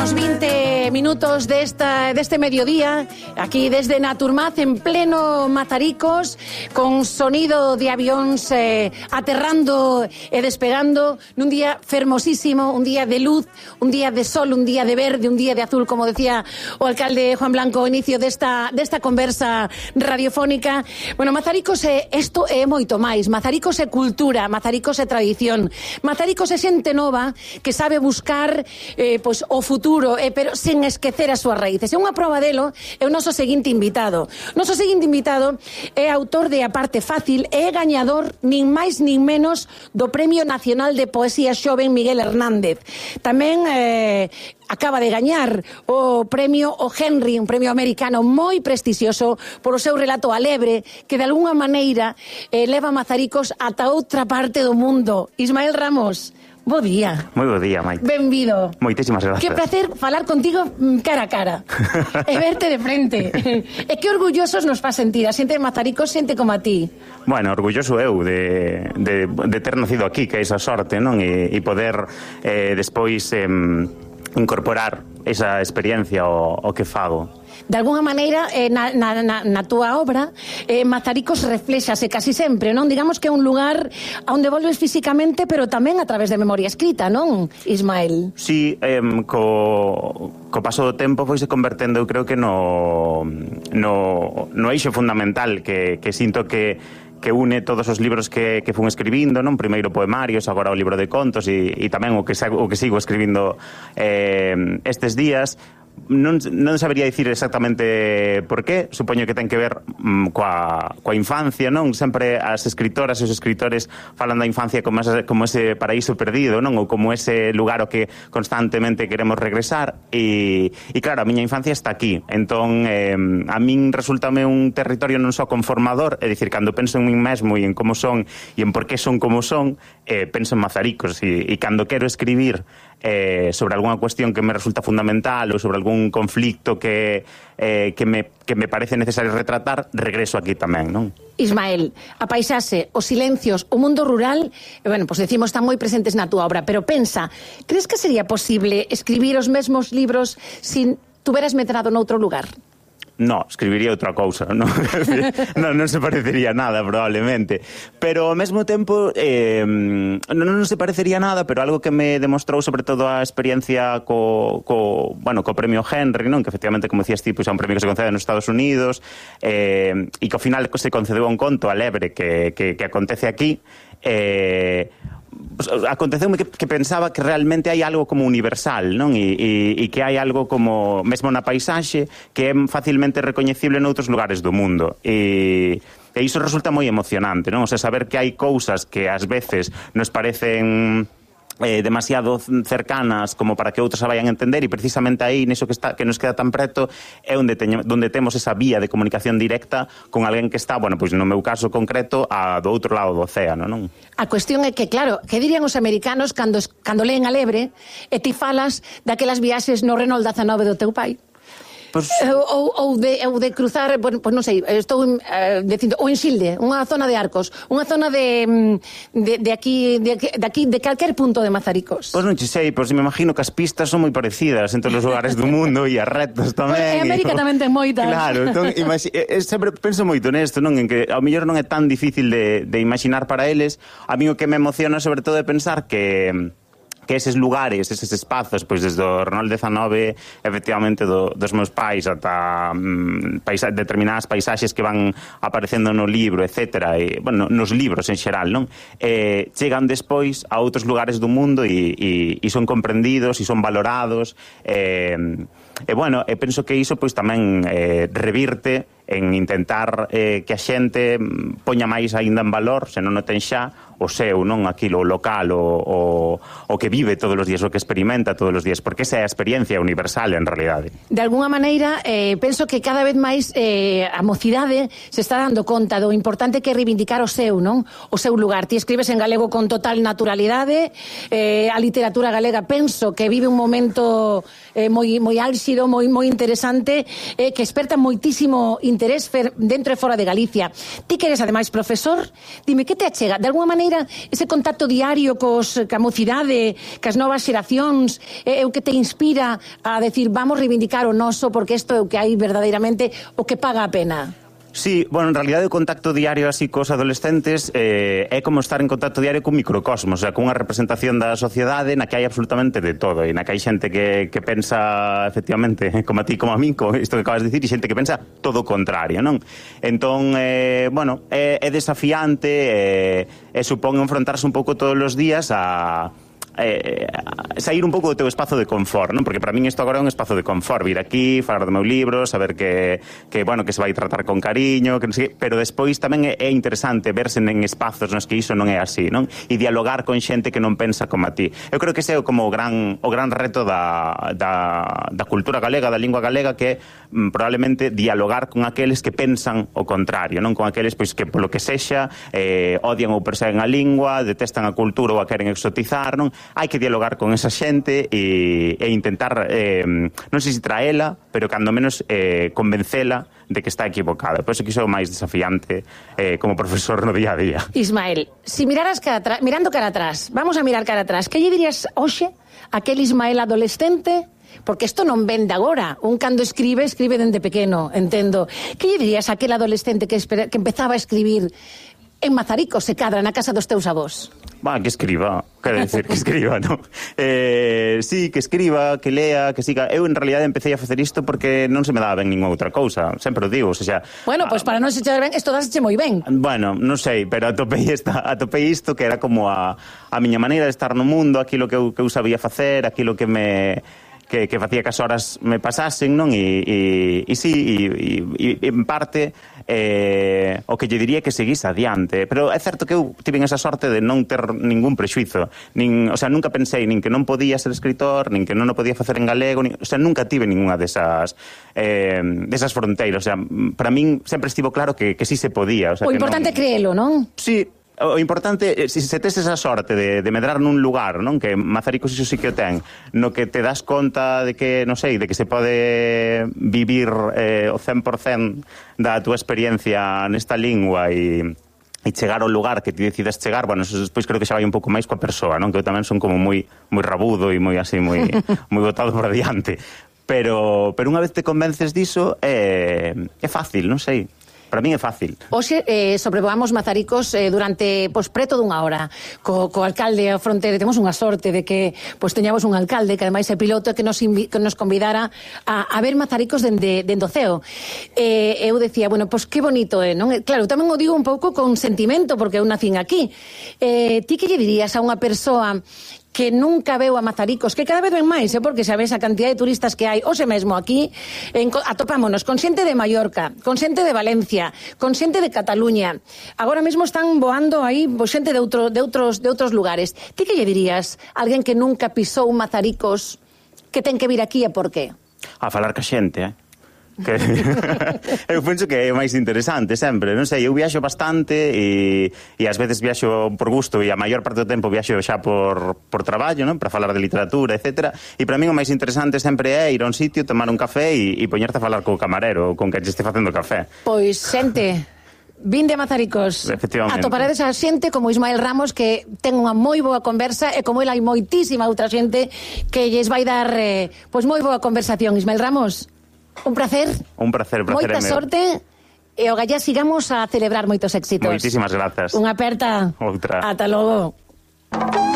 últimos 20 minutos de este mediodía, aquí desde Naturmaz, en pleno Mazaricos, con sonido de avións aterrando e despegando, nun día fermosísimo, un día de luz, un día de sol, un día de verde, un día de azul, como decía o alcalde Juan Blanco ao inicio desta conversa radiofónica. Bueno, Mazaricos é isto e moito máis. Mazaricos é cultura, Mazaricos é tradición, Mazaricos é xente nova que sabe buscar pois o futuro, pero sen esquecer as súas raíces. E unha proba delo é o noso seguinte invitado. O noso seguinte invitado é autor de A Parte Fácil e é gañador nin máis nin menos do Premio Nacional de Poesía Xoven Miguel Hernández. Tamén acaba de gañar o premio O Henry, un premio americano moi prestixioso por o seu relato Alebre, que de algunha maneira leva Mazaricos ata outra parte do mundo. Ismael Ramos, bo día. Moi bo día, Maite. Benvido. Moitísimas gracias. Que placer falar contigo cara a cara e verte de frente. E que orgullosos nos faz sentir a xente de Mazaricos, xente como a ti. Bueno, orgulloso eu de ter nacido aquí, que é esa sorte, non? E poder despois incorporar esa experiencia ao que fago. De alguna maneira, na túa obra, Mazaricos refléxase casi sempre, non? Digamos que é un lugar onde volves físicamente, pero tamén a través de memoria escrita, non, Ismael? Sí, co paso do tempo foise convertendo, eu creo que no eixo fundamental que sinto que une todos os libros que fun escribindo, non? Primeiro poemarios, agora o libro de contos e tamén o que sigo escribindo estes días. Non sabería dicir exactamente por qué, supoño que ten que ver coa infancia, non? Sempre as escritoras e os escritores falan da infancia como ese paraíso perdido, non? Ou como ese lugar ao que constantemente queremos regresar e claro, a miña infancia está aquí, entón a min resultame un territorio non só conformador, é dicir, cando penso en min mesmo e en como son e en por que son como son, penso en Mazaricos e cando quero escribir sobre algunha cuestión que me resulta fundamental ou sobre algún conflicto que me parece necesario retratar, regreso aquí tamén, non? Ismael, a paisaxe, os silencios, o mundo rural, bueno, pues decimos, están moi presentes na túa obra, pero pensa, crees que sería posible escribir os mesmos libros sin tuveras metrado noutro lugar? No, escribiría outra cousa, non? non se parecería nada, probablemente. Pero ao mesmo tempo, non se parecería nada, pero algo que me demostrou sobre todo a experiencia co premio Henry, non? Que efectivamente, como decías ti, pois é un premio que se concede nos Estados Unidos, e que ao final se concedeu un conto Alebre que acontece aquí, aconteceume que pensaba que realmente hai algo como universal, non? E que hai algo como, mesmo na paisaxe, que é facilmente recoñecible noutros lugares do mundo. E iso resulta moi emocionante, non? O sea, saber que hai cousas que ás veces nos parecen demasiado cercanas como para que outros a vayan a entender, e precisamente aí, neso que nos queda tan preto, é onde temos esa vía de comunicación directa con alguén que está, bueno, pois no meu caso concreto, do outro lado do océano, non? A cuestión é que, claro, que dirían os americanos cando leen Alebre e ti falas daquelas viaxes no Renault 19 do teu pai? Pues, ou de cruzar, pues non sei, estou dicindo, ou en Xilde, unha zona de Arcos, unha zona de aquí, de calquer punto de Mazaricos. Pois non sei, pois me imagino que as pistas son moi parecidas en todos os lugares do mundo e as retas tamén. En América tamén ten moitas. Claro, entón, sempre penso moito nesto, non? En que ao mellor non é tan difícil de imaginar para eles. A mí o que me emociona sobre todo é pensar que eses lugares, eses espazos, pois desde o Renault 19, efectivamente, dos meus pais ata determinadas paisaxes que van aparecendo no libro, etcétera, e, bueno, nos libros en xeral, non? Chegan despois a outros lugares do mundo e son comprendidos e son valorados, e bueno, penso que iso pois tamén revirte en intentar que a xente poña máis aínda en valor, se non o ten xa, o seu, non? Aquilo, o local, o que vive todos os días, o que experimenta todos os días, porque esa é a experiencia universal, en realidade. De alguna maneira, penso que cada vez máis a mocidade se está dando conta do importante que é reivindicar o seu, non? O seu lugar. Ti escribes en galego con total naturalidade, a literatura galega penso que vive un momento moi álxido, moi interesante, que esperta moitísimo interés interés dentro e fora de Galicia. Ti que eres, ademais, profesor, dime, que te achega? De alguma maneira, ese contacto diario ca mocidade, cas novas xeracións, é o que te inspira a decir, vamos reivindicar o noso, porque isto é o que hai verdadeiramente, o que paga a pena? Sí, bueno, en realidad o contacto diario así cos adolescentes é como estar en contacto diario cun microcosmos, o sea, cunha representación da sociedade na que hai absolutamente de todo, e na que hai xente que pensa efectivamente como a ti, como a mí, como isto que acabas de dicir, e xente que pensa todo o contrario, non? Entón, bueno, é desafiante e supón enfrontarse un pouco todos os días a sair un pouco do teu espazo de confort, non? Porque para min isto agora é un espazo de confort, vir aquí, falar do meu libro, saber que bueno, que se vai tratar con cariño, que non sei, pero despois tamén é interesante verse en espazos nos que iso non é así, non? E dialogar con xente que non pensa como a ti. Eu creo que ese é como o gran reto da cultura galega, da lingua galega, que probablemente dialogar con aqueles que pensan o contrario, non? Con aqueles pois que polo que sexa odian ou perseguen a lingua, detestan a cultura ou a queren exotizar, non? Hai que dialogar con esa xente e intentar, non sei se traela, pero cando menos convencela de que está equivocada. Por eso que iso é o máis desafiante como profesor no día a día. Ismael, si miraras mirando cara atrás, vamos a mirar cara atrás, que lle dirías hoxe aquel Ismael adolescente? Porque isto non vende agora. Un cando escribe dende pequeno, entendo. Que lle dirías aquel adolescente que empezaba a escribir en Mazaricos, se cadra, na casa dos teus avós? Que escriba, quero decir, que escriba, non? Sí, que escriba, que lea, que siga. Eu, en realidad, empecé a facer isto porque non se me daba ben ninguna outra cousa. Sempre o digo, o sea... Bueno, pois para non se echar ben, isto dáseche moi ben. Bueno, non sei, pero atopei isto que era como a miña maneira de estar no mundo, aquilo que eu sabía facer, aquilo que facía que as horas me pasasen, non? E en parte o que lle diría que seguís adiante, pero é certo que eu tive esa sorte de non ter ningún prexuizo, o sea, nunca pensei nin que non podía ser escritor, nin que non o podía facer en galego, o sea, nunca tive ninguna desas fronteiras, o sea, para min sempre estivo claro que sí se podía, o sea, o importante é creelo, non? Sí. O importante, se tes esa sorte de medrar nun lugar, non? Que Mazaricos iso sí que o ten, no que te das conta de que, non sei, de que se pode vivir o 100% da túa experiencia nesta lingua e chegar ao lugar que ti decidas chegar, bueno, eso despois creo que xa vai un pouco máis coa persoa, non? Que eu tamén son como moi rabudo e moi así, moi botado por adiante. Pero unha vez te convences diso, é fácil, non sei. Para min é fácil. Hoxe sobrevoamos Mazaricos durante preto dunha hora co alcalde a fronteira. Temos unha sorte de que teñamos un alcalde que ademais é piloto que nos convidara a ver Mazaricos dende o ceo. Eu decía, bueno, que bonito é, non? Claro, tamén o digo un pouco con sentimento porque eu nacín aquí. Ti que lle dirías a unha persoa que nunca veu a Mazaricos, que cada vez ven máis, porque sabes a cantidad de turistas que hai, hoxe mesmo aquí, atopámonos con xente de Mallorca, con xente de Valencia, con xente de Cataluña. Agora mesmo están voando aí xente de outros lugares. Ti que lle dirías a alguén que nunca pisou Mazaricos, que ten que vir aquí e por qué? A falar ca xente, eu penso que é o máis interesante sempre, non sei, eu viaxo bastante e ás veces viaxo por gusto e a maior parte do tempo viaxo xa por traballo, non? Para falar de literatura, etc. E para mí o máis interesante sempre é ir a un sitio, tomar un café e poñerte a falar co camarero ou con que te este facendo café. Pois, xente, vinde a Mazaricos. Atoparedes a xente como Ismael Ramos, que ten unha moi boa conversa, e como ela hai moitísima outra xente que lles vai dar moi boa conversación. Ismael Ramos, un placer. Un placer moita sorte e o gallá sigamos a celebrar moitos éxitos. Moitísimas grazas. Unha aperta. Outra. Ata logo.